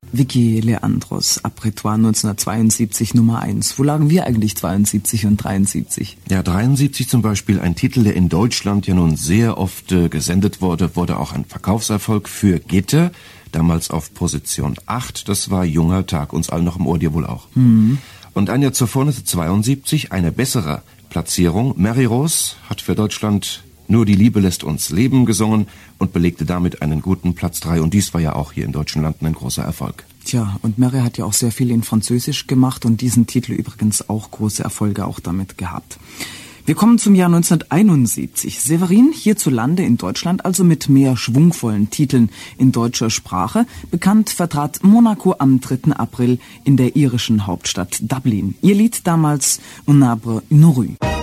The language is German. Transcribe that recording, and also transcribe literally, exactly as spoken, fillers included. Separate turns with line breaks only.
Vicky Leandros, Apretoire neunzehnhundertzweiundsiebzig, Nummer eins. Wo lagen wir eigentlich zweiundsiebzig und dreiundsiebzig?
Ja, dreiundsiebzig zum Beispiel, ein Titel, der in Deutschland ja nun sehr oft äh, gesendet wurde, wurde auch ein Verkaufserfolg für Gitter, damals auf Position acht. Das war Junger Tag, uns allen noch im Ohr, dir wohl auch. Mhm. Und ein Jahr zuvor, neunzehnhundertzweiundsiebzig, eine bessere Platzierung. Mary Rose hat für Deutschland Nur die Liebe lässt uns leben gesungen und belegte damit einen guten Platz drei. Und dies war ja auch hier in deutschen Landen ein großer Erfolg.
Tja, und Mary hat ja auch sehr viel in Französisch gemacht und diesen Titel übrigens auch große Erfolge auch damit gehabt. Wir kommen zum Jahr neunzehnhunderteinundsiebzig. Severin hierzulande in Deutschland, also mit mehr schwungvollen Titeln in deutscher Sprache. Bekannt vertrat Monaco am dritten April in der irischen Hauptstadt Dublin. Ihr Lied damals Un arbre, une rue.